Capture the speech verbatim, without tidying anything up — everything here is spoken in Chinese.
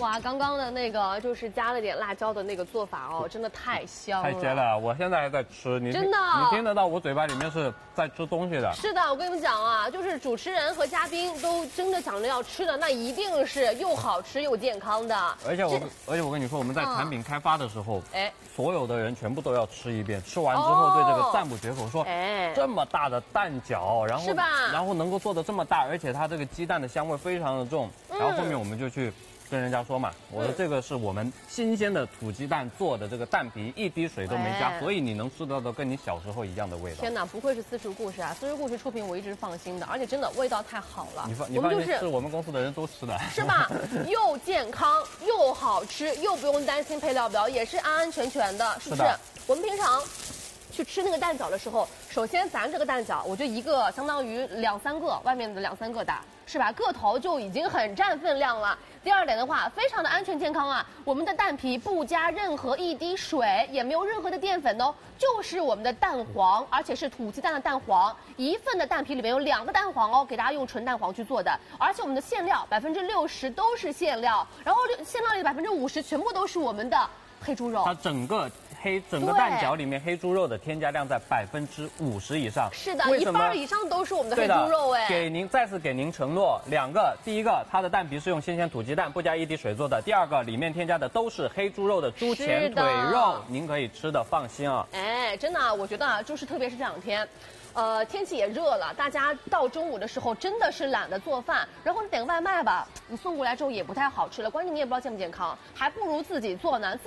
哇，刚刚的那个就是加了点辣椒的那个做法哦，真的太香了， 太鲜了！我现在还在吃，你真的， 你听得到我嘴巴里面是在吃东西的。 是的，我跟你们讲啊，就是主持人和嘉宾都真的讲着要吃的，那一定是又好吃又健康的。 而且我，而且我跟你说，我们在产品开发的时候，哎、嗯，所有的人全部都要吃一遍，吃完之后对这个赞不绝口，说，哎，这么大的蛋饺，然后是吧？ 然后能够做的这么大，而且它这个鸡蛋的香味非常的重，然后后面我们就去。跟人家说嘛，我说这个是我们新鲜的土鸡蛋做的，这个蛋皮一滴水都没加，哎、所以你能吃到的跟你小时候一样的味道。 天哪，不愧是私厨故事啊！私厨故事出品我一直放心的，而且真的味道太好了。 你放，你放心，是我们公司的人都吃的， 是吧？又健康又好吃，又不用担心配料表，也是安安全全的，是不是？是我们平常去吃那个蛋饺的时候，首先咱这个蛋饺，我觉得一个相当于两三个，外面的两三个大，是吧？个头就已经很占分量了。第二点的话，非常的安全健康啊，我们的蛋皮不加任何一滴水，也没有任何的淀粉哦，就是我们的蛋黄，而且是土鸡蛋的蛋黄，一份的蛋皮里面有两个蛋黄哦，给大家用纯蛋黄去做的，而且我们的馅料百分之六十都是馅料，然后馅料里的百分之五十全部都是我们的黑猪肉， 它整个。黑整个蛋饺里面黑猪肉的添加量在百分之五十以上， 是的，一半以上都是我们的黑猪肉哎。 给您再次给您承诺两个，第一个它的蛋皮是用新鲜土鸡蛋不加一滴水做的，第二个里面添加的都是黑猪肉的猪前腿肉，您可以吃的放心啊。 哎，真的、啊，我觉得啊，就是特别是这两天。呃，天气也热了，大家到中午的时候真的是懒得做饭，然后你点个外卖吧，你送过来之后也不太好吃了，关键你也不知道健不健康，还不如自己做呢。